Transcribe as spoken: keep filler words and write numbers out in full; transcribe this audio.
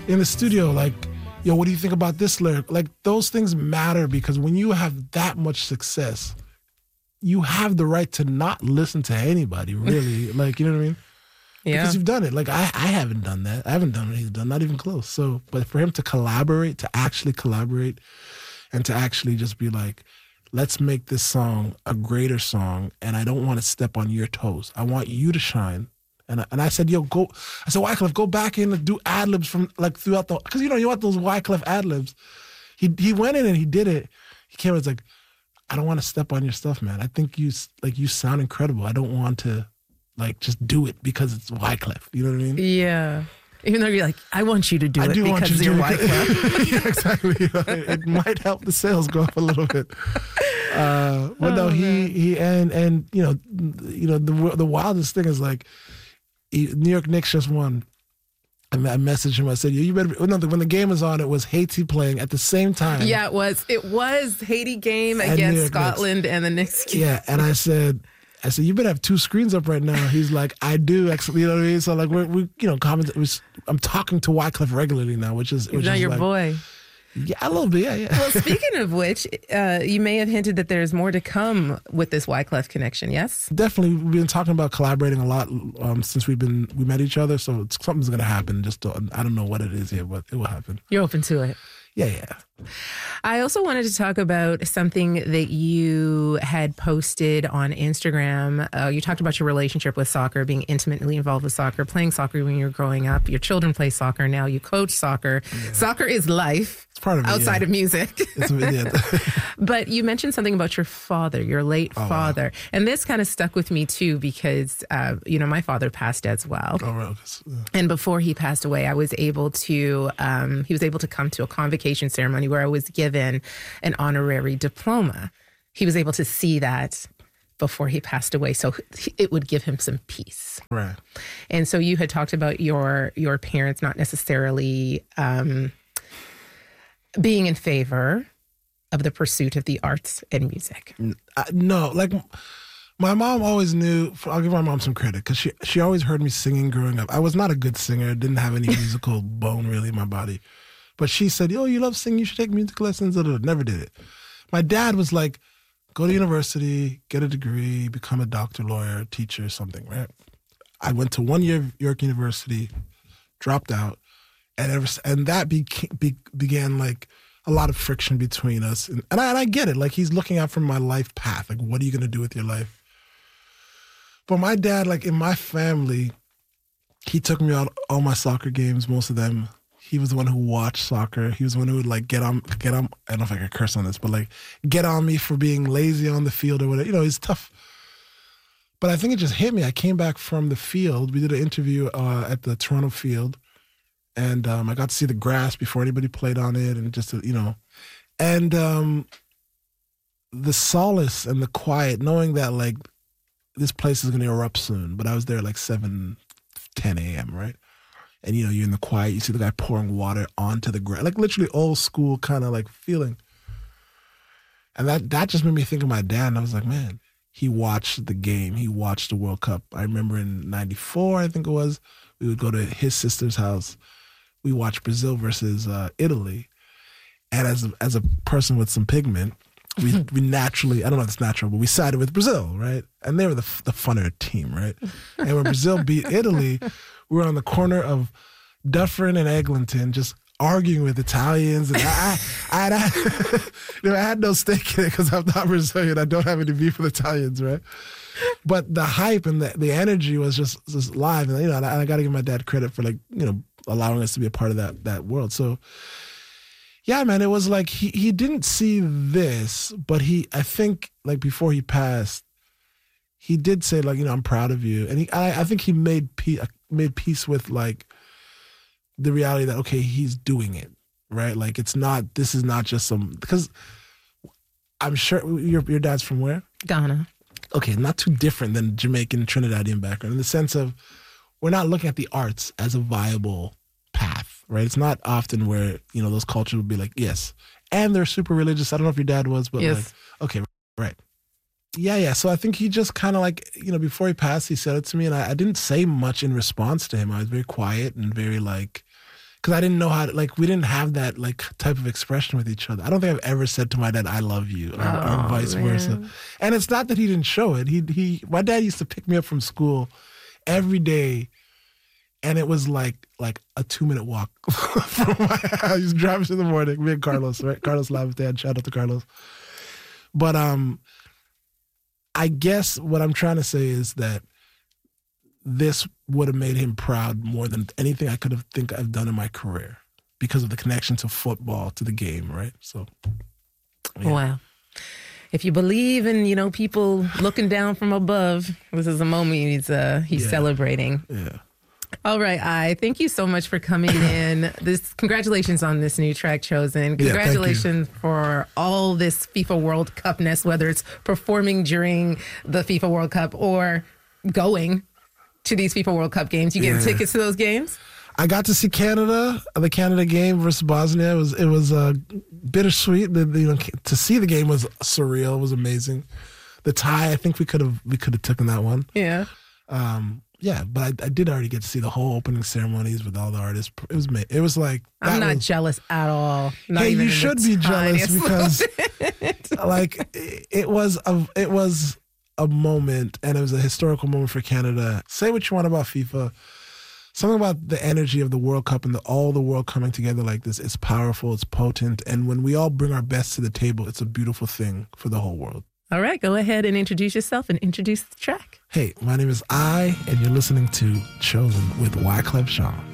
in the studio, like, yo, what do you think about this lyric? Like, those things matter because when you have that much success, you have the right to not listen to anybody, really. Like, you know what I mean? Yeah. Because you've done it. Like, I, I haven't done that. I haven't done what he's done, not even close. So, but for him to collaborate, to actually collaborate, and to actually just be like, let's make this song a greater song, and I don't want to step on your toes. I want you to shine. And I, and I said, yo, go. I said, Wyclef, go back in and do ad-libs from, like, throughout the, because, you know, you want those Wyclef ad-libs. He, he went in and he did it. He came and was like, I don't want to step on your stuff, man. I think you, like, you sound incredible. I don't want to, like, just do it because it's Wyclef. You know what I mean? Yeah. Even though you're like, I want you to do I it do want because you to you're do it. Wyclef. Yeah, exactly. It might help the sales go up a little bit. Uh, but no, Oh, he man. he and and you know, you know the the wildest thing is like, he, New York Knicks just won. I messaged him. I said, "You better." No, when the game was on, it was Haiti playing at the same time. Yeah, it was. It was Haiti game And New against York Scotland and the Knicks game. Yeah, and I said, I said, you better have two screens up right now. He's like, I do. Actually, you know what I mean? So like, we're, we, you know, comment. I'm talking to Wyclef regularly now, which is, He's which not is your like, boy. Yeah, a little bit. Yeah, yeah. Well, speaking of which, uh, you may have hinted that there's more to come with this Wyclef connection. Yes, Definitely, we've been talking about collaborating a lot um, since we've been we met each other. So it's, something's going to happen. Just to, I don't know what it is yet, but it will happen. you're open to it. Yeah, yeah. I also wanted to talk about something that you had posted on Instagram. Uh, you talked about your relationship with soccer, being intimately involved with soccer, playing soccer when you were growing up. Your children play soccer now. You coach soccer. Yeah. Soccer is life. It's part of it, outside yeah. of music. It's, yeah. But you mentioned something about your father, your late oh, father. Wow. And this kind of stuck with me too because, uh, you know, my father passed as well. Oh, right. Yeah. And before he passed away, I was able to, um, he was able to come to a convocation ceremony where I was given an honorary diploma. He was able to see that before he passed away. So it would give him some peace. Right. And so you had talked about your, your parents not necessarily um, being in favor of the pursuit of the arts and music. I, no, like my mom always knew, I'll give my mom some credit because she, she always heard me singing growing up. I was not a good singer, didn't have any musical bone really in my body. But she said, yo, you love singing, you should take music lessons. Never did it. My dad was like, go to university, get a degree, become a doctor, lawyer, teacher, something, right? I went to one year of York University, dropped out, and ever, and that be, be, began like a lot of friction between us. And, and, I, and I get it. Like, he's looking out for my life path. Like, what are you going to do with your life? But my dad, like, in my family, he took me out all my soccer games, most of them. He was the one who watched soccer. He was the one who would like get on, get on. I don't know if I can curse on this, but like get on me for being lazy on the field or whatever. You know, he's tough. But I think it just hit me. I came back from the field. We did an interview uh, at the Toronto field, and um, I got to see the grass before anybody played on it, and just you know, and um, the solace and the quiet, knowing that like this place is going to erupt soon. But I was there at like seven, ten a.m. right. And, you know, you're in the quiet, you see the guy pouring water onto the ground, like literally old school kind of like feeling. And that, that just made me think of my dad. And I was like, man, he watched the game. He watched the World Cup. I remember in ninety-four, I think it was, we would go to his sister's house. We watched Brazil versus uh, Italy. And as a, as a person with some pigment, we we naturally, I don't know if it's natural, but we sided with Brazil, right? And they were the, the funner team, right? And when Brazil beat Italy, we were on the corner of Dufferin and Eglinton just arguing with Italians. And I, I, I, I, you know, I had no stake in it because I'm not Brazilian. I don't have any beef with Italians, right? But the hype and the, the energy was just, just live. And, you know, and I, I got to give my dad credit for, like, you know, allowing us to be a part of that that world. So, yeah, man, it was like he, he didn't see this, but he, I think, like, before he passed, he did say, like, you know, I'm proud of you. And he, I, I think he made peace, made peace with, like, the reality that, okay, he's doing it, right? Like, it's not, this is not just some, because I'm sure, your your dad's from where? Ghana. Okay, not too different than Jamaican, Trinidadian background in the sense of we're not looking at the arts as a viable path, right? It's not often where, you know, those cultures would be like, yes. And they're super religious. I don't know if your dad was, but yes. like, okay, right. Yeah, yeah. So I think he just kind of like, you know, before he passed, he said it to me, and I, I didn't say much in response to him. I was very quiet and very like because I didn't know how to, like, we didn't have that, like, type of expression with each other. I don't think I've ever said to my dad, I love you, or, Oh, or vice man. versa. And it's not that he didn't show it. He, he, my dad used to pick me up from school every day, and it was like, like a two-minute walk from my house. He was driving in the morning, me and Carlos, right? Carlos Lavastad, shout out to Carlos. But um, I guess what I'm trying to say is that this would have made him proud more than anything I could have think I've done in my career because of the connection to football, to the game, right? So, yeah. Wow. If you believe in, you know, people looking down from above, this is a moment he's uh, he's Yeah. celebrating. Yeah. All right, I thank you so much for coming in. This congratulations on this new track chosen. Yeah, thank you. Congratulations for all this FIFA World Cup-ness, whether it's performing during the FIFA World Cup or going to these FIFA World Cup games. You getting Yeah. tickets to those games? I got to see Canada, the Canada game versus Bosnia. It was it was uh, bittersweet. The, the, you know, to see the game was surreal. It was amazing. The tie, I think we could have we could have taken that one. Yeah. Um, yeah, but I, I did already get to see the whole opening ceremonies with all the artists. It was ma- it was like I'm that not was- jealous at all. Not Hey, even you in should the be jealous tiniest because little like it, it was a it was a moment, and it was a historical moment for Canada. Say what you want about FIFA. Something about the energy of the World Cup and the, all the world coming together like this, it's powerful, it's potent. And when we all bring our best to the table, it's a beautiful thing for the whole world. All right, go ahead and introduce yourself and introduce the track. Hey, my name is I, and you're listening to Chosen with Wyclef Jean.